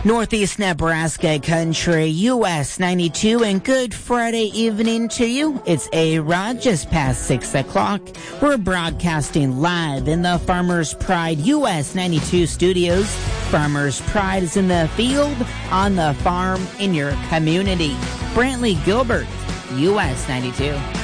Northeast Nebraska country, US 92, and good Friday evening to you. It's A-Rod, just past 6 o'clock. We're broadcasting live in the Farmers Pride US 92 studios. Farmers Pride is in the field, on the farm, in your community. Brantley Gilbert, US 92.